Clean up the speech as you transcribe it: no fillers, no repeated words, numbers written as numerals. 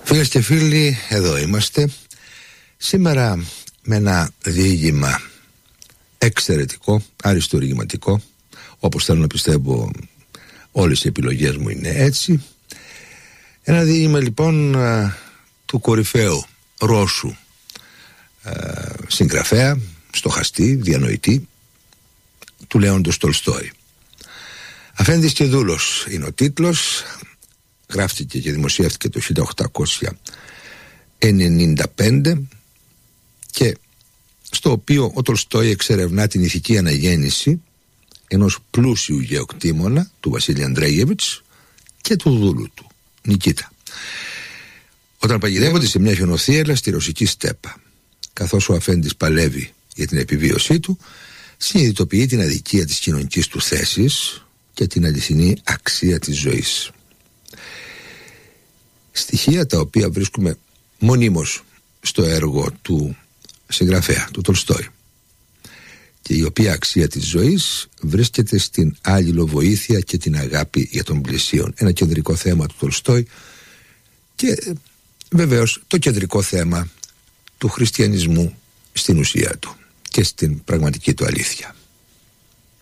Φίλες και φίλοι, εδώ είμαστε σήμερα με ένα διήγημα εξαιρετικό, αριστουργηματικό, όπως θέλω να πιστεύω όλες οι επιλογές μου είναι έτσι. Ένα διήγημα λοιπόν του κορυφαίου Ρώσου συγγραφέα, στοχαστή, διανοητή, του Λέοντος Τολστόη. Αφέντης και δούλος είναι ο τίτλος. Γράφτηκε και δημοσιεύτηκε το 1895 και στο οποίο ο Τολστόη εξερευνά την ηθική αναγέννηση ενός πλούσιου γεωκτήμονα, του Βασίλη Ανδρέιεβιτς, και του δούλου του Νικίτα, όταν παγιδεύονται σε μια χιονοθύελλα στη ρωσική στέπα. Καθώς ο αφέντης παλεύει για την επιβίωσή του, συνειδητοποιεί την αδικία της κοινωνικής του θέσης και την αληθινή αξία της ζωής. Στοιχεία τα οποία βρίσκουμε μονίμως στο έργο του συγγραφέα, του Τολστόη, και η οποία αξία της ζωής βρίσκεται στην αλληλοβοήθεια και την αγάπη για τον πλησίον. Ένα κεντρικό θέμα του Τολστόη και βεβαίως το κεντρικό θέμα του χριστιανισμού στην ουσία του και στην πραγματική του αλήθεια.